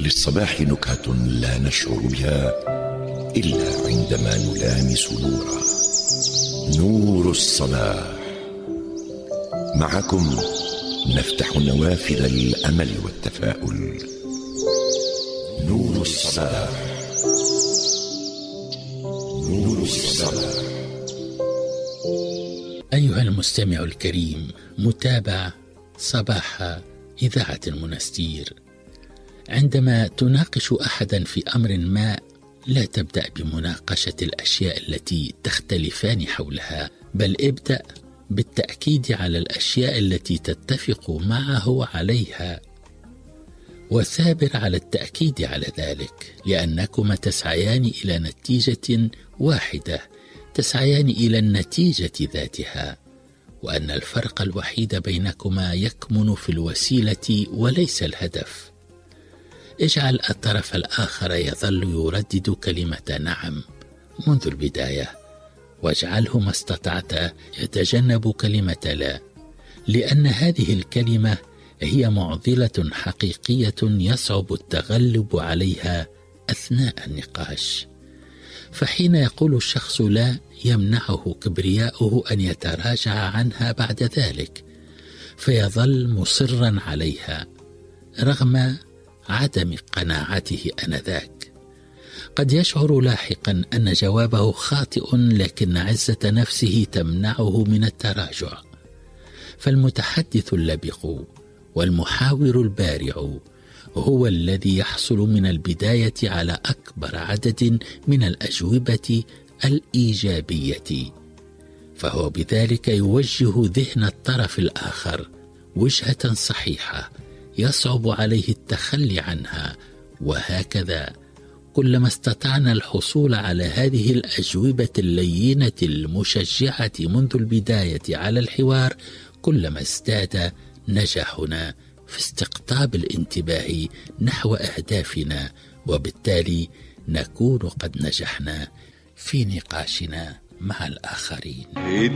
للصباح نكهة لا نشعر بها إلا عندما نلامس نوره. نور الصباح. معكم نفتح نوافذ الأمل والتفاؤل. نور الصباح. نور الصباح. أيها المستمع الكريم، متابع صباح إذاعة المنستير. عندما تناقش أحدا في أمر ما، لا تبدأ بمناقشة الأشياء التي تختلفان حولها، بل ابدأ بالتأكيد على الأشياء التي تتفق معه عليها، وثابر على التأكيد على ذلك، لأنكما تسعيان إلى نتيجة واحدة، تسعيان إلى النتيجة ذاتها، وأن الفرق الوحيد بينكما يكمن في الوسيلة وليس الهدف. اجعل الطرف الآخر يظل يردد كلمة نعم منذ البداية، واجعله ما استطعت يتجنب كلمة لا، لأن هذه الكلمة هي معضلة حقيقية يصعب التغلب عليها أثناء النقاش. فحين يقول الشخص لا، يمنعه كبرياؤه أن يتراجع عنها بعد ذلك، فيظل مصرا عليها رغم عدم قناعته آنذاك. قد يشعر لاحقا أن جوابه خاطئ، لكن عزة نفسه تمنعه من التراجع. فالمتحدث اللبق والمحاور البارع هو الذي يحصل من البداية على أكبر عدد من الأجوبة الإيجابية، فهو بذلك يوجه ذهن الطرف الآخر وجهة صحيحة يصعب عليه التخلي عنها. وهكذا كلما استطعنا الحصول على هذه الأجوبة اللينة المشجعة منذ البداية على الحوار، كلما ازداد نجاحنا في استقطاب الانتباه نحو أهدافنا، وبالتالي نكون قد نجحنا في نقاشنا مع الآخرين.